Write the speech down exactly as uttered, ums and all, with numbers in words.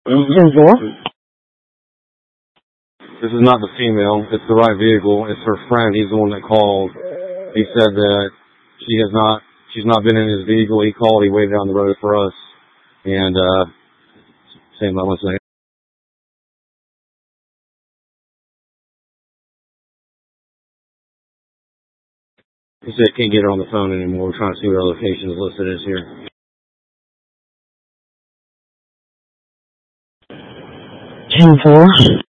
ten four. This is not the female. It's the right vehicle. It's her friend. He's the one that called. He said that she has not, she's not been in his vehicle. He called. He waited down the road for us. And, uh, same about one second. He said can't get her on the phone anymore. We're trying to see what her location is listed as here. ten four.